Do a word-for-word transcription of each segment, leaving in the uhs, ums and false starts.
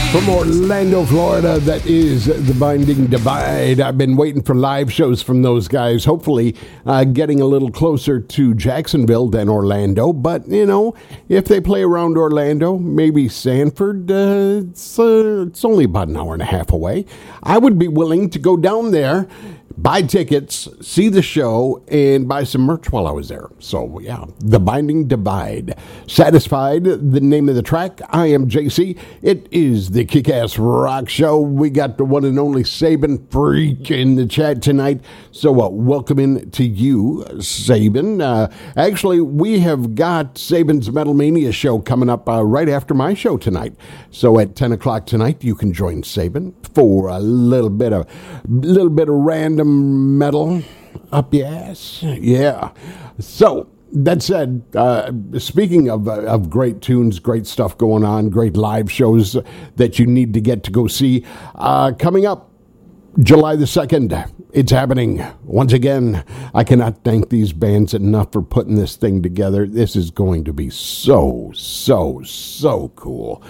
From Orlando, Florida, that is The Binding Divide. I've been waiting for live shows from those guys, hopefully uh, getting a little closer to Jacksonville than Orlando. But, you know, if they play around Orlando, maybe Sanford, uh, it's, uh, it's only about an hour and a half away. I would be willing to go down there, buy tickets, see the show, and buy some merch while I was there. So, yeah, The Binding Divide. Satisfied, the name of the track. I am J C. It is the Kick-Ass Rock Show. We got the one and only Saban Freak in the chat tonight. So, uh, welcome in to you, Saban. Uh, actually, we have got Saban's Metal Mania show coming up uh, right after my show tonight. So, at ten o'clock tonight, you can join Saban for a little bit of, little bit of random metal up your ass. Yeah. So, that said, uh, speaking of uh, of great tunes, great stuff going on, great live shows that you need to get to go see, uh, coming up July the second, it's happening. Once again, I cannot thank these bands enough for putting this thing together. This is going to be so, so, so cool.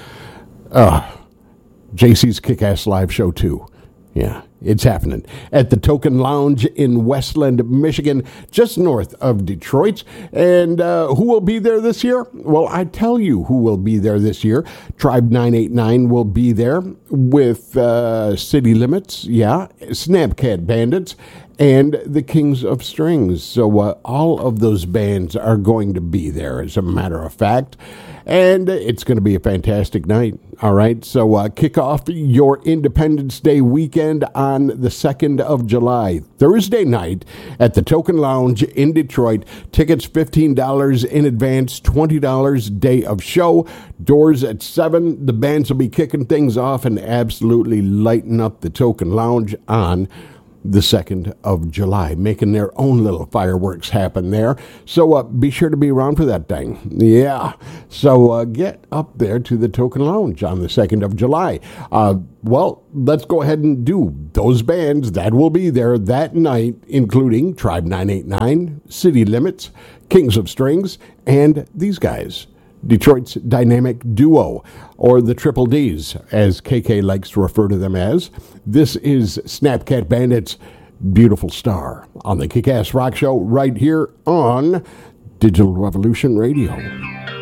Uh, J C's Kick-Ass Live Show two. Yeah, it's happening at the Token Lounge in Westland, Michigan, just north of Detroit. And uh, who will be there this year? Well, I tell you who will be there this year. Tribe nine eight nine will be there with uh, City Limits, yeah, Snapcat Bandits, and the Kings of Strings. So uh, all of those bands are going to be there, as a matter of fact. And it's going to be a fantastic night. All right. So uh, kick off your Independence Day weekend on the second of July, Thursday night at the Token Lounge in Detroit. Tickets fifteen dollars in advance, twenty dollars day of show. Doors at seven. The bands will be kicking things off and absolutely lighting up the Token Lounge on the second of July, making their own little fireworks happen there. So uh, be sure to be around for that thing. Yeah. So uh, get up there to the Token Lounge on the second of July. Uh, well, let's go ahead and do those bands that will be there that night, including Tribe nine eight nine, City Limits, Kings of Strings, and these guys. Detroit's dynamic duo, or the Triple D's, as K K likes to refer to them as. This is Snapcat Bandits' Beautiful Star on the Kick-Ass Rock Show right here on Digital Revolution Radio.